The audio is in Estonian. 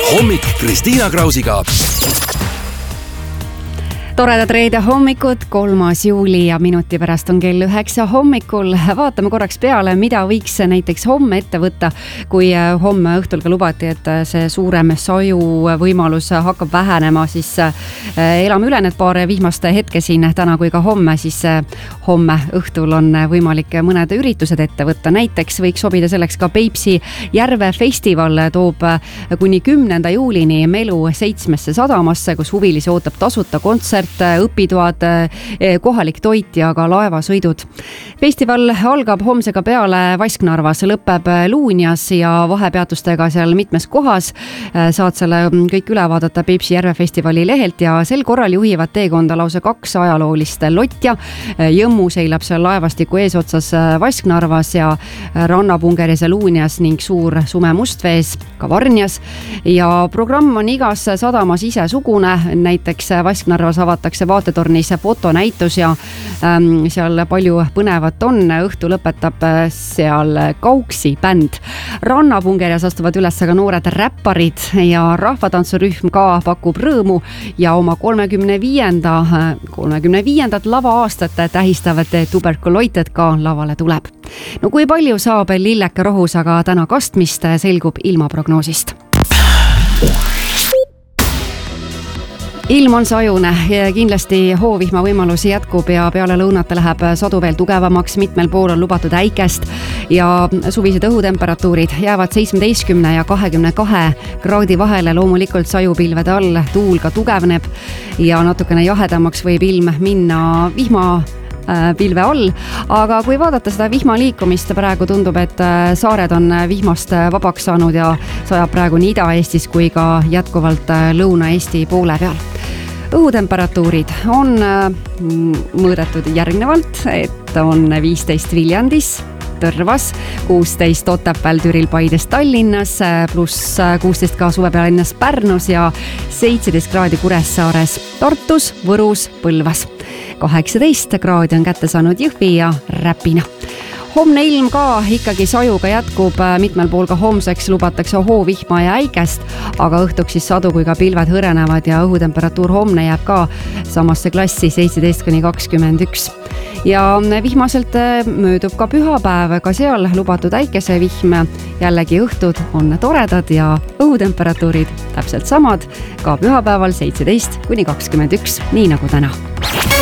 Hommik Kristiina Krausiga. Toredad reede hommikud, 3. juuli ja minuti pärast on kell 9 hommikul. Vaatame korraks peale, mida võiks näiteks homme ette võtta, kui homme õhtul ka lubati, et see suurem saju võimalus hakkab vähenema, siis elame üle need paar vihmast hetke siin täna kui ka homme, siis homme õhtul on võimalik mõned üritused ette võtta. Näiteks võiks sobida selleks ka Peipsi järve festival, toob kuni 10. juulini Melu 7. sadamasse, kus huvilisi ootab tasuta kontsert, õpitoad, kohalik toit ja ka laevasõidud. Festival algab homsega peale Vasknarvas, lõpeb Luunjas ja vahepeatustega seal mitmes kohas. Saad selle kõik üle vaadata Peipsi järve festivali lehelt ja sel korral juhivad teekonda lausa 2 ajaloolist lotja. Jõmmu seilab seal laevastiku eesotsas Vasknarvas ja Rannapungeris ja Luunjas ning suur Sume Mustvees ka Varnjas. Ja programm on igas sadamas ise sugune, näiteks Vasknarvas avatakse vaatetornis fotonäitus ja seal palju põnevat on. Õhtu lõpetab seal Kauksi bänd. Rannapungerjas astuvad üles ka noored räpparid ja rahvatantsurühm ka pakub rõõmu ja oma 35. lava-aastat tähistavad Tuberkuloited ka lavale tuleb. No kui palju saab lilleke rohus aga täna kastmist, selgub ilmaprognoosist. Ilm on sajune ja kindlasti hoovihma võimalusi jätkub ja peale lõunata läheb sadu veel tugevamaks, mitmel pool on lubatud äikest ja suvised õhutemperatuurid jäävad 17 ja 22 kraadi vahele. Loomulikult sajupilvede all tuul ka tugevneb ja natukene jahedamaks võib ilm minna vihmapilve all, aga kui vaadata seda vihma liikumist, praegu tundub, et saared on vihmast vabaks saanud ja sajab praegu nii Ida-Eestis kui ka jätkuvalt Lõuna-Eesti poole peal. Õhutemperatuurid on mõõdetud järgnevalt, et on 15 Viljandis, Tõrvas, 16 Otepääl, Türil, Paides, Tallinnas, pluss 16 ka Suvepealinnas Pärnus ja 17 kraadi Kuressaares, Tartus, Võrus, Põlvas. 18 kraadi on kätte saanud Jõhvi ja Räpina. Homne ilm ka ikkagi sajuga jätkub, mitmel pool ka homseks lubatakse hoovihma ja äikest, aga õhtuks siis sadu kui ka pilved hõrenevad ja õhutemperatuur homne jääb ka samasse klassi 17-21. Ja vihmaselt möödub ka pühapäev, ka seal lubatud äikesevihm, jällegi õhtud on toredad ja õhutemperatuurid täpselt samad, ka pühapäeval 17-21, nii nagu täna.